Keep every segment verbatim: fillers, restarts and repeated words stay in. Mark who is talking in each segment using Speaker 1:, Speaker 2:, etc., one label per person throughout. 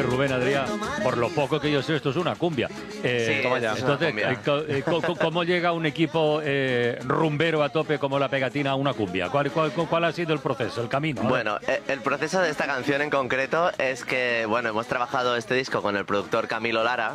Speaker 1: ver, Rubén, Adrián, por lo poco que yo sé, esto es una cumbia. Eh,
Speaker 2: Sí, toma ya.
Speaker 1: entonces,
Speaker 2: Es una cumbia.
Speaker 1: eh, co- co- ¿cómo llega un equipo eh, rumbero a tope como La Pegatina a una cumbia? ¿Cuál, cuál, cuál ha sido el proceso, el camino? A ver.
Speaker 2: Bueno, eh, el proceso de esta canción en concreto es que, bueno, hemos trabajado este disco con el productor Camilo Lara,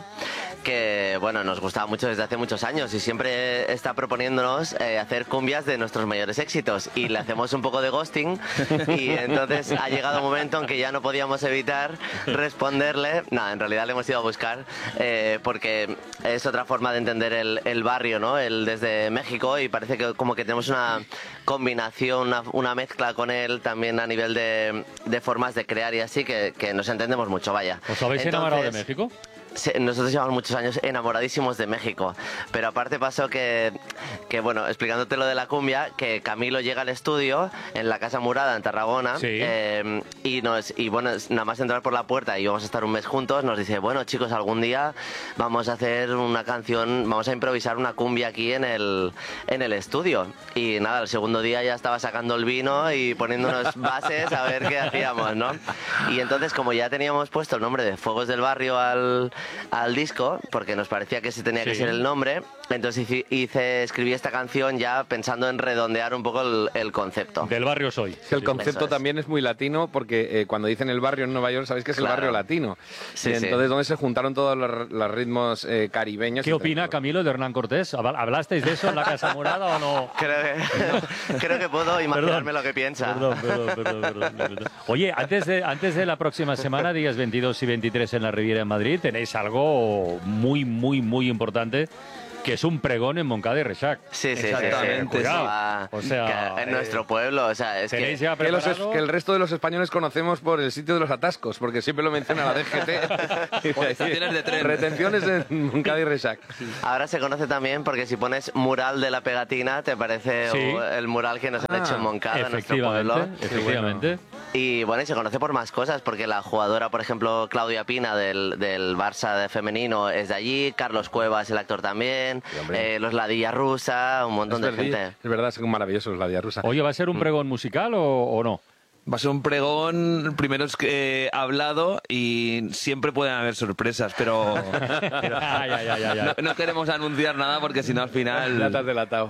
Speaker 2: que, bueno, nos gustaba mucho desde hace muchos años y siempre está proponiéndonos eh, hacer cumbias de nuestros mayores éxitos y le hacemos un poco de ghosting y entonces ha llegado un momento en que ya no podíamos evitar responderle. Nada, en realidad le hemos ido a buscar eh, porque es otra forma de entender el, el barrio, ¿no? El desde México, y parece que como que tenemos una combinación, una, una mezcla con él también a nivel de, de formas de crear y así que, que nos entendemos mucho, vaya.
Speaker 1: ¿Os habéis
Speaker 2: Entonces,
Speaker 1: enamorado de México?
Speaker 2: Sí, nosotros llevamos muchos años enamoradísimos de México, pero aparte pasó que, que, bueno, explicándote lo de la cumbia, que Camilo llega al estudio en la Casa Murada en Tarragona,
Speaker 1: Sí.
Speaker 2: eh, y, nos, y bueno, nada más entrar por la puerta y vamos a estar un mes juntos, nos dice, bueno chicos, algún día vamos a hacer una canción, vamos a improvisar una cumbia aquí en el, en el estudio. Y nada, el segundo día ya estaba sacando el vino y poniéndonos bases a ver qué hacíamos, ¿no? Y entonces, como ya teníamos puesto el nombre de Fuegos del Barrio al al disco, porque nos parecía que ese tenía que
Speaker 1: Sí.
Speaker 2: ser el nombre, entonces hice, hice- escribí esta canción ya pensando en redondear un poco el, el concepto.
Speaker 1: Del barrio soy.
Speaker 3: Que el concepto
Speaker 2: Eso es.
Speaker 3: también es muy latino, porque eh, cuando dicen el barrio en Nueva York, sabéis que es
Speaker 2: Claro.
Speaker 3: el barrio latino.
Speaker 2: Sí,
Speaker 3: y
Speaker 2: sí.
Speaker 3: entonces, donde se juntaron todos los, los ritmos eh, caribeños.
Speaker 1: ¿Qué opina Camilo de Hernán Cortés? ¿Habl- ¿Hablasteis de eso en la Casa Morada o no?
Speaker 2: Creo que, creo que puedo imaginarme lo que piensa.
Speaker 1: Perdón, perdón, perdón, perdón, perdón. Oye, antes de, antes de la próxima semana, días veintidós y veintitrés en la Riviera en Madrid, tenéis algo muy, muy, muy importante, que es un pregón en Moncada y Reixac.
Speaker 2: Sí, sí, sí, sí.
Speaker 4: Exactamente,
Speaker 2: Cuidado.
Speaker 1: sí.
Speaker 2: Ah,
Speaker 1: O sea,
Speaker 2: que en
Speaker 1: eh,
Speaker 2: nuestro pueblo, o sea, es
Speaker 1: ¿Tenéis
Speaker 2: que...
Speaker 1: ya
Speaker 3: Que, los es-
Speaker 1: preparado?
Speaker 3: que el resto de los españoles conocemos por el sitio de los atascos, porque siempre lo menciona la D G T.
Speaker 4: Por estaciones de tren.
Speaker 3: Retenciones en Moncada y Reixac.
Speaker 2: Ahora se conoce también porque si pones mural de La Pegatina, te parece
Speaker 1: Sí.
Speaker 2: o el mural que nos han
Speaker 3: Ah,
Speaker 2: hecho en Moncada, en nuestro pueblo.
Speaker 1: Efectivamente, efectivamente.
Speaker 2: Y bueno, y se conoce por más cosas, porque la jugadora, por ejemplo, Claudia Pina del, del Barça de femenino es de allí, Carlos Cuevas, el actor también,
Speaker 3: Sí, hombre.
Speaker 2: eh, los Ladilla Rusa, un montón
Speaker 3: Es
Speaker 2: de
Speaker 3: verdad,
Speaker 2: gente.
Speaker 3: es verdad, son maravillosos la Día Rusa.
Speaker 1: Oye, ¿va a ser un pregón musical o, o no?
Speaker 4: Va a ser un pregón, primero es que eh, hablado y siempre pueden haber sorpresas, pero, pero
Speaker 1: Ay, ay, ay, ay, ay.
Speaker 4: no, no queremos anunciar nada porque si no al final...
Speaker 3: Latas delatado.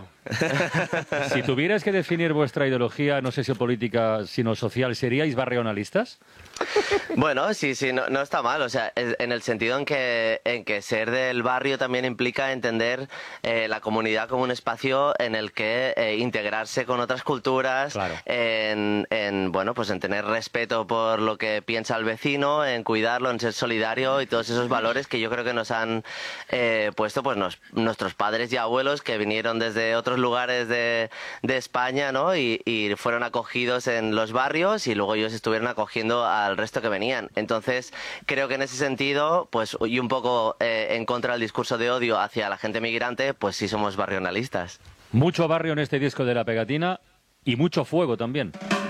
Speaker 1: Si tuvierais que definir vuestra ideología, no sé si política, sino social, ¿seríais barrionalistas?
Speaker 2: Bueno, sí, sí, no, no está mal, o sea, es- en el sentido en que, en que ser del barrio también implica entender eh, la comunidad como un espacio en el que eh, integrarse con otras culturas,
Speaker 1: Claro.
Speaker 2: en, en, bueno, pues en tener respeto por lo que piensa el vecino, en cuidarlo, en ser solidario y todos esos valores que yo creo que nos han eh, puesto pues nos- nuestros padres y abuelos que vinieron desde otros lugares de, de España, ¿no? Y, y fueron acogidos en los barrios y luego ellos estuvieron acogiendo al resto que venían. Entonces, creo que en ese sentido, pues, y un poco eh, en contra del discurso de odio hacia la gente migrante, pues sí somos barrionalistas.
Speaker 1: Mucho barrio en este disco de La Pegatina y mucho fuego también.